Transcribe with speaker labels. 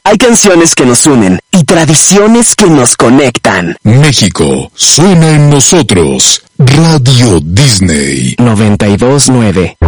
Speaker 1: Hay canciones que nos unen y tradiciones que nos conectan.
Speaker 2: México suena en nosotros. Radio Disney
Speaker 1: 92.9.